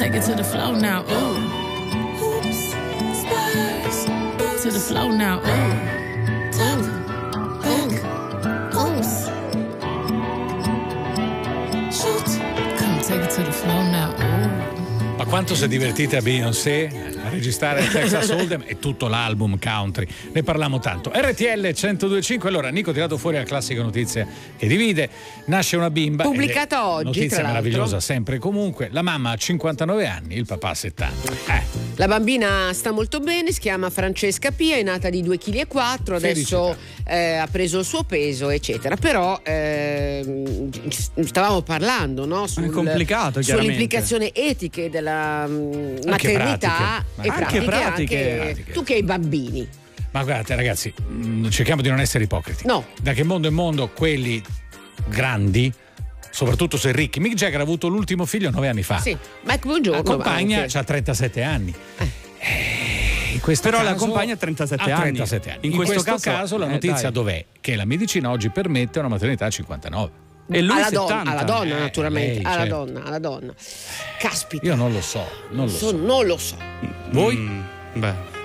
Take it to the flow now, ooh. Hoops, spurs, boots. To the flow now, ooh. Top, back, oops. Shoot. Come take it to the flow now, ooh. Ma quanto si è divertita a Beyoncé a registrare il Texas Hold'em e tutto l'album country, ne parliamo tanto. RTL 102.5. Allora Nico ha tirato fuori la classica notizia che divide: nasce una bimba pubblicata oggi, notizia tra l'altro, meravigliosa sempre e comunque. La mamma ha 59 anni, il papà ha 70. La bambina sta molto bene, si chiama Francesca Pia, è nata di 2,4 kg, adesso ha preso il suo peso eccetera, però stavamo parlando, no? È complicato, sulle implicazioni etiche della maternità pratiche. e pratiche. Tu che hai bambini. Ma guardate ragazzi, cerchiamo di non essere ipocriti. No. Da che mondo è mondo, quelli grandi, soprattutto se ricchi. Mick Jagger ha avuto l'ultimo figlio 9 anni fa. Sì, Mike Buongiorno. La compagna ha 37 anni. Però caso, la compagna ha 37 anni. 37 anni. In questo caso la notizia dov'è? Che la medicina oggi permette una maternità a 59. E lui alla donna naturalmente, lei, alla certo. donna. Caspita. Io non lo so. Non lo so. Voi? Beh.